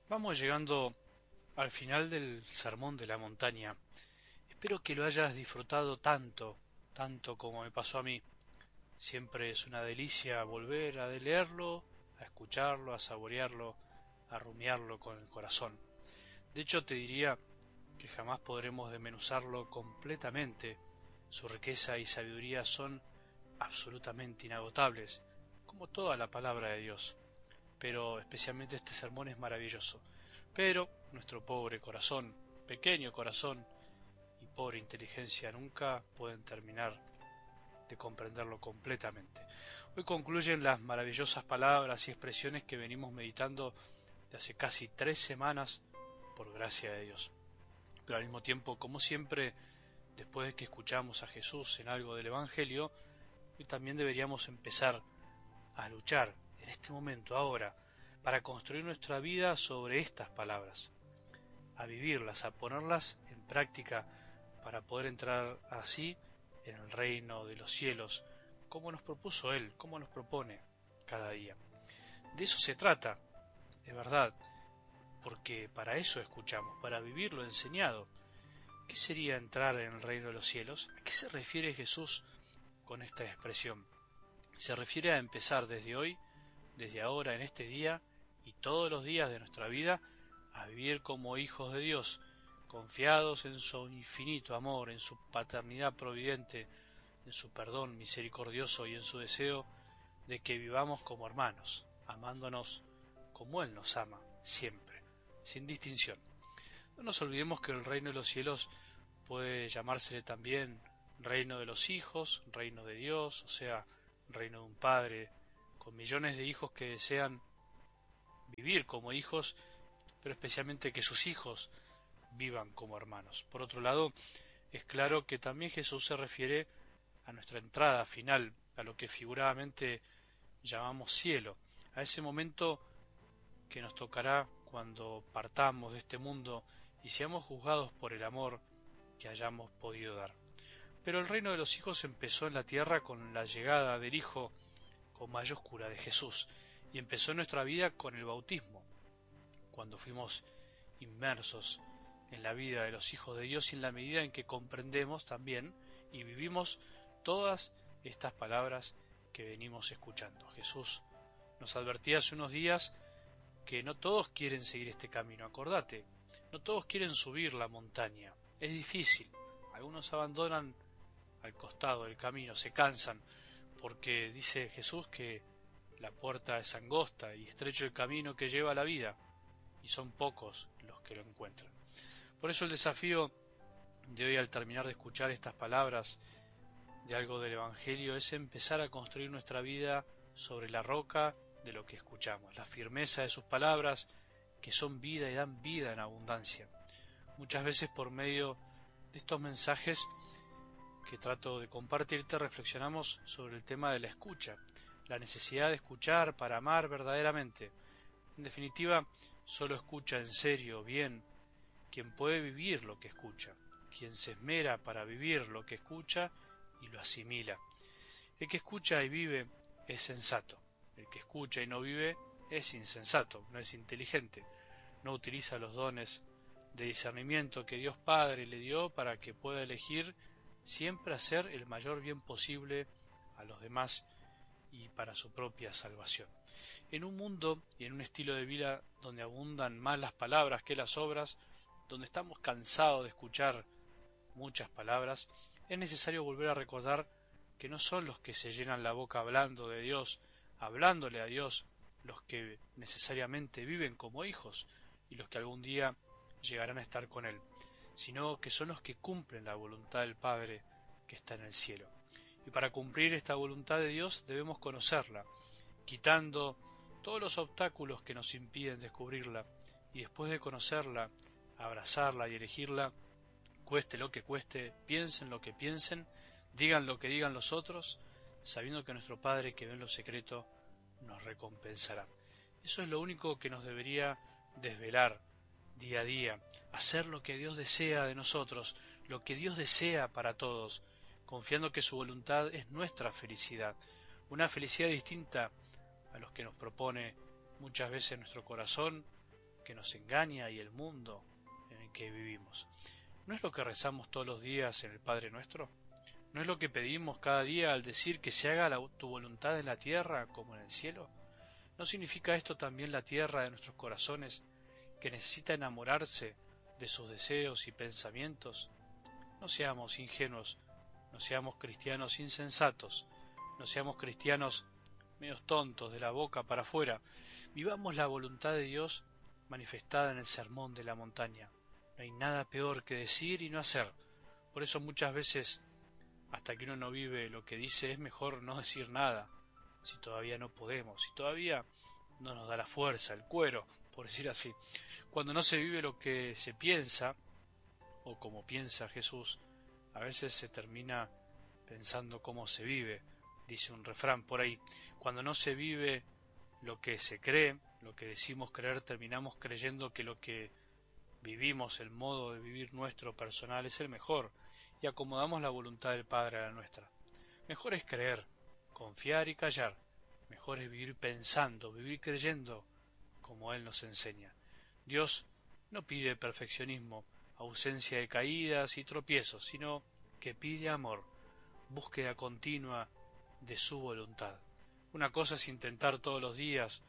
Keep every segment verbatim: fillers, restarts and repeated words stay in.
Vamos llegando al final del Sermón de la Montaña. Espero que lo hayas disfrutado tanto, tanto como me pasó a mí. Siempre es una delicia volver a leerlo, a escucharlo, a saborearlo, a rumiarlo con el corazón. De hecho, te diría que jamás podremos desmenuzarlo completamente. Su riqueza y sabiduría son absolutamente inagotables, como toda la palabra de Dios. Pero especialmente este sermón es maravilloso. Pero nuestro pobre corazón, pequeño corazón y pobre inteligencia nunca pueden terminar de comprenderlo completamente. Hoy concluyen las maravillosas palabras y expresiones que venimos meditando de hace casi tres semanas por gracia de Dios. Pero al mismo tiempo, como siempre, después de que escuchamos a Jesús en algo del Evangelio, hoy también deberíamos empezar a luchar en este momento, ahora, para construir nuestra vida sobre estas palabras, a vivirlas, a ponerlas en práctica para poder entrar así en el reino de los cielos, como nos propuso Él, como nos propone cada día. De eso se trata, es verdad, porque para eso escuchamos, para vivir lo enseñado. ¿Qué sería entrar en el reino de los cielos? ¿A qué se refiere Jesús con esta expresión? Se refiere a empezar desde hoy, desde ahora, en este día y todos los días de nuestra vida, a vivir como hijos de Dios, confiados en su infinito amor, en su paternidad providente, en su perdón misericordioso y en su deseo de que vivamos como hermanos, amándonos como Él nos ama, siempre, sin distinción. No nos olvidemos que el reino de los cielos puede llamársele también reino de los hijos, reino de Dios, o sea, reino de un padre con millones de hijos que desean vivir como hijos, pero especialmente que sus hijos vivan como hermanos. Por otro lado, es claro que también Jesús se refiere a nuestra entrada final, a lo que figuradamente llamamos cielo, a ese momento que nos tocará cuando partamos de este mundo y seamos juzgados por el amor que hayamos podido dar. Pero el reino de los hijos empezó en la tierra con la llegada del Hijo con mayúscula de Jesús, y empezó nuestra vida con el bautismo, cuando fuimos inmersos en la vida de los hijos de Dios y en la medida en que comprendemos también y vivimos todas estas palabras que venimos escuchando. Jesús nos advertía hace unos días que no todos quieren seguir este camino, acordate, no todos quieren subir la montaña, es difícil, algunos abandonan al costado del camino, se cansan, porque dice Jesús que la puerta es angosta y estrecho el camino que lleva a la vida, y son pocos los que lo encuentran. Por eso el desafío de hoy, al terminar de escuchar estas palabras de algo del Evangelio, es empezar a construir nuestra vida sobre la roca de lo que escuchamos, la firmeza de sus palabras, que son vida y dan vida en abundancia. Muchas veces por medio de estos mensajes que trato de compartirte, reflexionamos sobre el tema de la escucha, la necesidad de escuchar para amar verdaderamente. En definitiva, solo escucha en serio, bien, quien puede vivir lo que escucha, quien se esmera para vivir lo que escucha y lo asimila. El que escucha y vive es sensato, el que escucha y no vive es insensato, no es inteligente, no utiliza los dones de discernimiento que Dios Padre le dio para que pueda elegir siempre hacer el mayor bien posible a los demás y para su propia salvación. En un mundo y en un estilo de vida donde abundan más las palabras que las obras, donde estamos cansados de escuchar muchas palabras, es necesario volver a recordar que no son los que se llenan la boca hablando de Dios, hablándole a Dios, los que necesariamente viven como hijos y los que algún día llegarán a estar con Él, sino que son los que cumplen la voluntad del Padre que está en el cielo. Y para cumplir esta voluntad de Dios debemos conocerla, quitando todos los obstáculos que nos impiden descubrirla, y después de conocerla, abrazarla y elegirla, cueste lo que cueste, piensen lo que piensen, digan lo que digan los otros, sabiendo que nuestro Padre que ve en lo secreto nos recompensará. Eso es lo único que nos debería desvelar día a día, hacer lo que Dios desea de nosotros, lo que Dios desea para todos, confiando que su voluntad es nuestra felicidad, una felicidad distinta a los que nos propone muchas veces nuestro corazón, que nos engaña y el mundo en el que vivimos. ¿No es lo que rezamos todos los días en el Padre Nuestro? ¿No es lo que pedimos cada día al decir que se haga la, tu voluntad en la tierra como en el cielo? ¿No significa esto también la tierra de nuestros corazones, que necesita enamorarse de sus deseos y pensamientos? No seamos ingenuos, no seamos cristianos insensatos, no seamos cristianos medios tontos de la boca para afuera. Vivamos la voluntad de Dios manifestada en el sermón de la montaña. No hay nada peor que decir y no hacer. Por eso muchas veces, hasta que uno no vive lo que dice, es mejor no decir nada, si todavía no podemos, si todavía no nos da la fuerza, el cuero, por decir así. Cuando no se vive lo que se piensa, o como piensa Jesús, a veces se termina pensando cómo se vive, dice un refrán por ahí. Cuando no se vive lo que se cree, lo que decimos creer, terminamos creyendo que lo que vivimos, el modo de vivir nuestro personal es el mejor, y acomodamos la voluntad del Padre a la nuestra. Mejor es creer, confiar y callar. Mejor es vivir pensando, vivir creyendo, como Él nos enseña. Dios no pide perfeccionismo, ausencia de caídas y tropiezos, sino que pide amor, búsqueda continua de su voluntad. Una cosa es intentar todos los días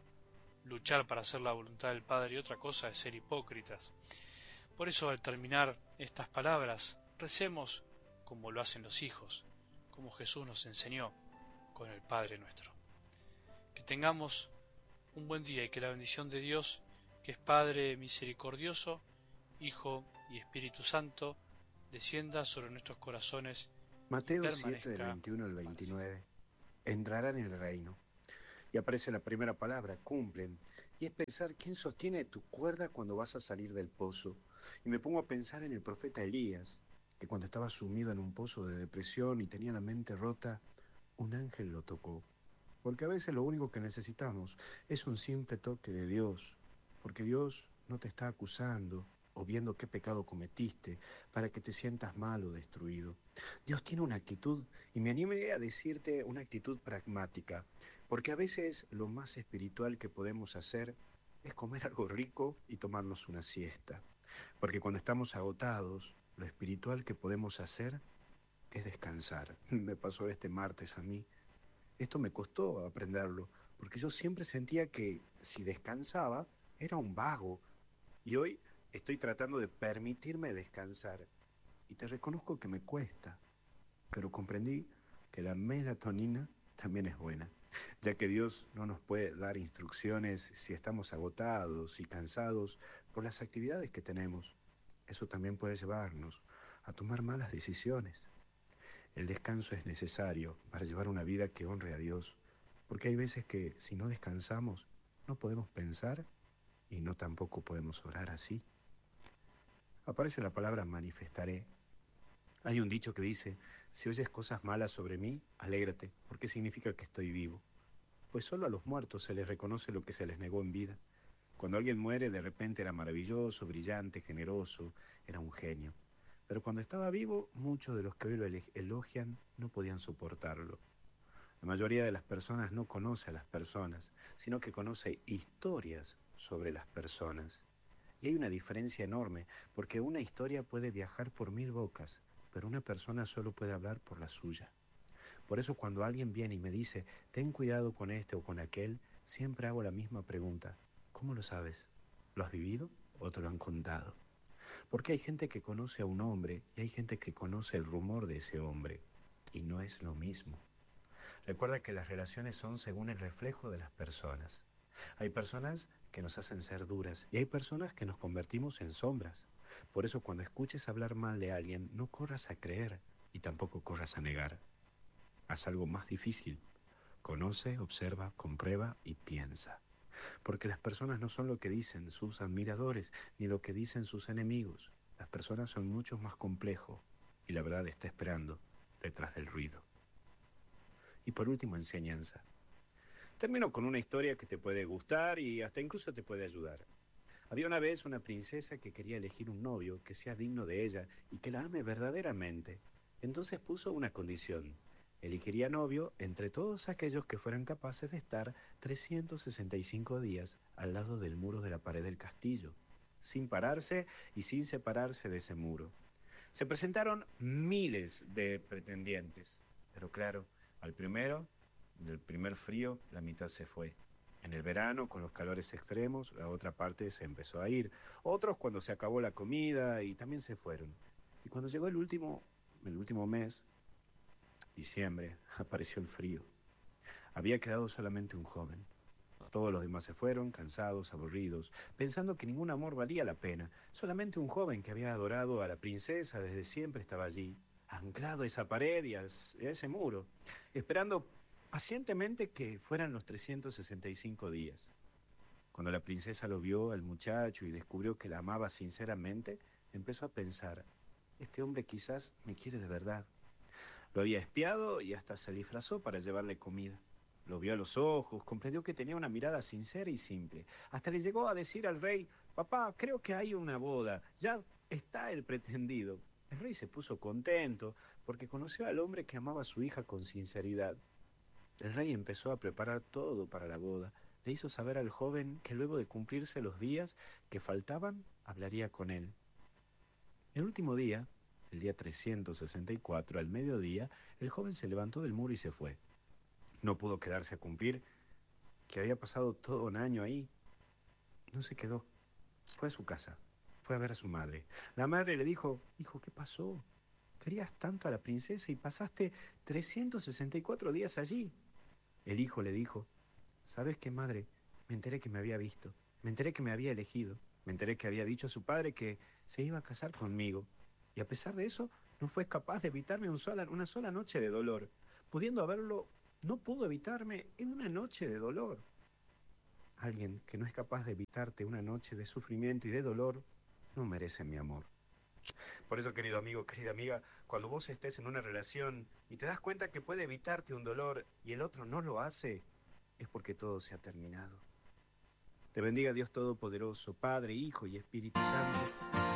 luchar para hacer la voluntad del Padre y otra cosa es ser hipócritas. Por eso, al terminar estas palabras, recemos como lo hacen los hijos, como Jesús nos enseñó con el Padre nuestro. Que tengamos un buen día y que la bendición de Dios, que es Padre misericordioso, Hijo y Espíritu Santo, descienda sobre nuestros corazones y Mateo siete, del permanezca veintiuno al para siempre. veintinueve. Entrarán en el reino. Y aparece la primera palabra, cumplen. Y es pensar quién sostiene tu cuerda cuando vas a salir del pozo. Y me pongo a pensar en el profeta Elías, que cuando estaba sumido en un pozo de depresión y tenía la mente rota, un ángel lo tocó. Porque a veces lo único que necesitamos es un simple toque de Dios, porque Dios no te está acusando o viendo qué pecado cometiste para que te sientas mal o destruido. Dios tiene una actitud, y me animé a decirte una actitud pragmática, porque a veces lo más espiritual que podemos hacer es comer algo rico y tomarnos una siesta. Porque cuando estamos agotados, lo espiritual que podemos hacer es descansar. Me pasó este martes a mí. Esto me costó aprenderlo, porque yo siempre sentía que si descansaba era un vago. Y hoy estoy tratando de permitirme descansar. Y te reconozco que me cuesta, pero comprendí que la melatonina también es buena, ya que Dios no nos puede dar instrucciones si estamos agotados y cansados por las actividades que tenemos. Eso también puede llevarnos a tomar malas decisiones. El descanso es necesario para llevar una vida que honre a Dios, porque hay veces que si no descansamos, no podemos pensar y no tampoco podemos orar así. Aparece la palabra manifestaré. Hay un dicho que dice, si oyes cosas malas sobre mí, alégrate, porque significa que estoy vivo. Pues solo a los muertos se les reconoce lo que se les negó en vida. Cuando alguien muere, de repente era maravilloso, brillante, generoso, era un genio. Pero cuando estaba vivo, muchos de los que hoy lo elogian no podían soportarlo. La mayoría de las personas no conoce a las personas, sino que conoce historias sobre las personas. Y hay una diferencia enorme, porque una historia puede viajar por mil bocas, pero una persona solo puede hablar por la suya. Por eso cuando alguien viene y me dice, ten cuidado con este o con aquel, siempre hago la misma pregunta. ¿Cómo lo sabes? ¿Lo has vivido o te lo han contado? Porque hay gente que conoce a un hombre y hay gente que conoce el rumor de ese hombre, y no es lo mismo. Recuerda que las relaciones son según el reflejo de las personas. Hay personas que nos hacen ser duras y hay personas que nos convertimos en sombras. Por eso cuando escuches hablar mal de alguien, no corras a creer y tampoco corras a negar. Haz algo más difícil. Conoce, observa, comprueba y piensa. Porque las personas no son lo que dicen sus admiradores ni lo que dicen sus enemigos. Las personas son mucho más complejos y la verdad está esperando detrás del ruido. Y por último, enseñanza. Termino con una historia que te puede gustar y hasta incluso te puede ayudar. Había una vez una princesa que quería elegir un novio que sea digno de ella y que la ame verdaderamente. Entonces puso una condición. Elegiría novio entre todos aquellos que fueran capaces de estar trescientos sesenta y cinco días al lado del muro de la pared del castillo, sin pararse y sin separarse de ese muro. Se presentaron miles de pretendientes, pero claro, al primero, del primer frío, la mitad se fue. En el verano, con los calores extremos, la otra parte se empezó a ir. Otros cuando se acabó la comida y también se fueron. Y cuando llegó el último, el último mes, diciembre, apareció el frío. Había quedado solamente un joven. Todos los demás se fueron, cansados, aburridos, pensando que ningún amor valía la pena. Solamente un joven que había adorado a la princesa desde siempre estaba allí, anclado a esa pared y a ese muro, esperando pacientemente que fueran los trescientos sesenta y cinco días. Cuando la princesa lo vio al muchacho y descubrió que la amaba sinceramente, empezó a pensar, este hombre quizás me quiere de verdad. Lo había espiado y hasta se disfrazó para llevarle comida. Lo vio a los ojos, comprendió que tenía una mirada sincera y simple. Hasta le llegó a decir al rey, papá, creo que hay una boda, ya está el pretendido. El rey se puso contento porque conoció al hombre que amaba a su hija con sinceridad. El rey empezó a preparar todo para la boda. Le hizo saber al joven que luego de cumplirse los días que faltaban, hablaría con él. El último día, el día trescientos sesenta y cuatro, al mediodía, el joven se levantó del muro y se fue. No pudo quedarse a cumplir, que había pasado todo un año ahí. No se quedó. Fue a su casa. Fue a ver a su madre. La madre le dijo, hijo, ¿qué pasó? Querías tanto a la princesa y pasaste trescientos sesenta y cuatro días allí. El hijo le dijo, ¿sabes qué, madre? Me enteré que me había visto. Me enteré que me había elegido. Me enteré que había dicho a su padre que se iba a casar conmigo. Y a pesar de eso, no fue capaz de evitarme un sola, una sola noche de dolor. Pudiendo haberlo, no pudo evitarme en una noche de dolor. Alguien que no es capaz de evitarte una noche de sufrimiento y de dolor, no merece mi amor. Por eso, querido amigo, querida amiga, cuando vos estés en una relación y te das cuenta que puede evitarte un dolor y el otro no lo hace, es porque todo se ha terminado. Te bendiga Dios Todopoderoso, Padre, Hijo y Espíritu Santo.